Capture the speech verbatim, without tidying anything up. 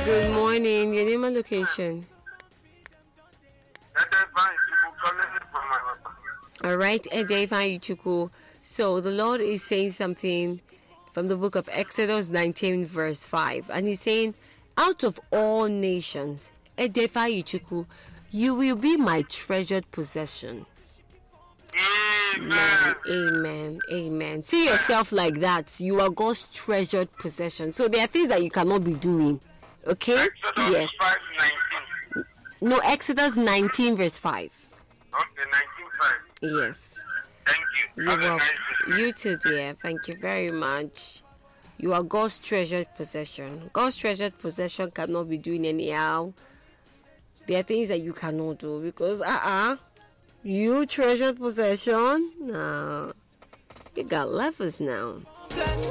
Good morning. Your name and location. All right, Edefa Ichuku. So the Lord is saying something from the book of Exodus nineteen verse five. And he's saying, out of all nations, Edefa Ichuku, you will be my treasured possession. Amen. Amen. Amen. See yourself like that. You are God's treasured possession. So there are things that you cannot be doing. Okay? Exodus yes. five nineteen. No, Exodus nineteen verse five. Okay, nineteen five. Yes. Thank you. You're Have a welcome. nice day. You too, dear. Thank you very much. You are God's treasured possession. God's treasured possession cannot be doing anyhow. There are things that you cannot do because uh-uh. You treasured possession? Nah. You got levers now.